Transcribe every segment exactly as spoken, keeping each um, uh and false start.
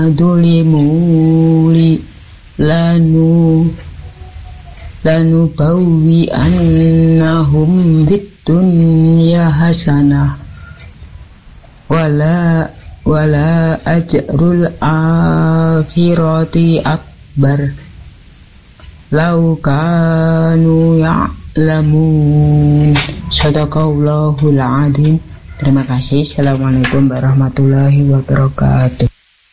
dulimuli lanu lanu bawi annahum bitunya hasanah wala wala ajrul akhirati akbar lau kanu ya'lamun. Shadaqallahul adzim. Terima kasih. Assalamualaikum warahmatullahi wabarakatuh.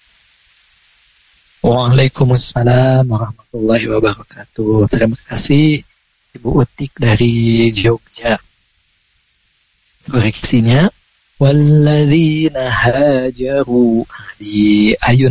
Waalaikumsalam warahmatullahi wabarakatuh. Terima kasih Ibu Utik dari Jogja. Koreksinya walladzina hajaru di ayun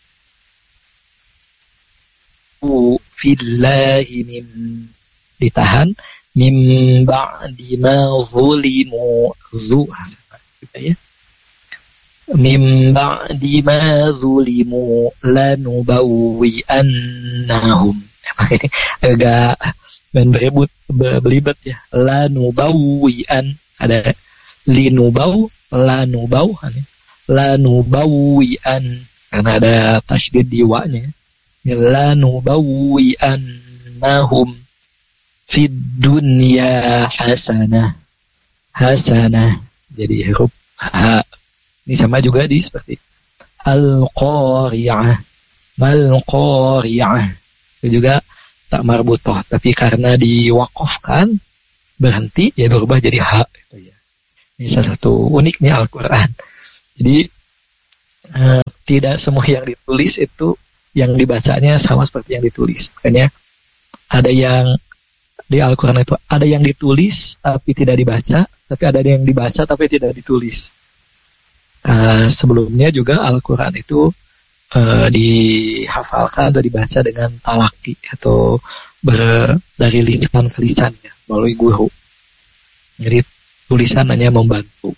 fillahi mim ditahan mim ba'di ma zulimu zuhan gitu ya. Mim ba'di ma zulimu lanubawwi annahum. Ini agak berebut belibet ya. Lanubawwi an ada linubau lanubau lanubawwi an karena ada tasydid di wa-nya. Lanubawwi annahum fid dunya hasanah hasanah jadi huruf ha. Ini sama juga di seperti al-qari'ah, mal-qari'ah. Itu juga tak marbutoh, tapi karena diwakafkan berhenti, ya berubah jadi ha. Gitu ya. Ini salah satu uniknya Al-Quran. Jadi eh, tidak semua yang ditulis itu yang dibacanya sama seperti yang ditulis. Makanya ada yang di Al-Quran itu ada yang ditulis tapi tidak dibaca, tapi ada yang dibaca tapi tidak ditulis. Uh, sebelumnya juga Al-Quran itu uh, dihafalkan atau dibaca dengan talaki atau ber, dari lisan ke lisan ya, melalui guru. Jadi tulisan hanya membantu.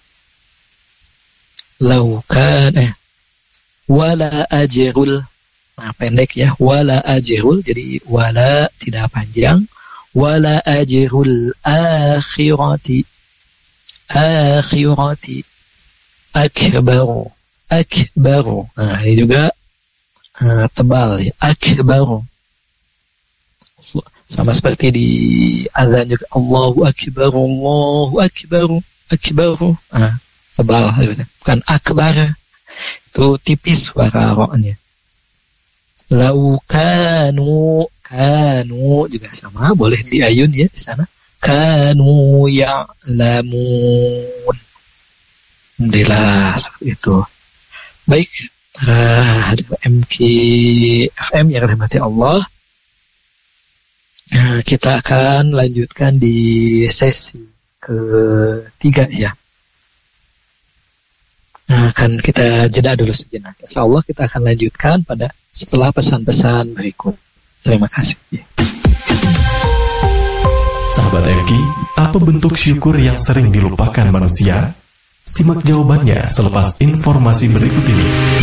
Laukan eh wala ajrul, nah pendek ya, wala ajrul, jadi wala tidak panjang, wala ajrul akhirati akhirati akbaru akbaru. Nah ini juga uh, tebal ya, akbaru sama seperti di azan juga, Allahu akbar Allahu akbar akbaru. Nah tebal bukan akbar, itu tipis suara ro-nya. Lau kanu kanu juga sama, boleh diayun ya di sana, kanu ya'lamun. Alhamdulillah seperti itu. Baik, uh, M K F M yang dirahmati Allah, uh, kita akan lanjutkan di sesi ketiga ya. Nah, akan kita jeda dulu sejenak. Insyaallah kita akan lanjutkan pada setelah pesan-pesan berikut. Terima kasih. Sahabat M K, apa bentuk syukur yang sering dilupakan manusia? Simak jawabannya selepas informasi berikut ini.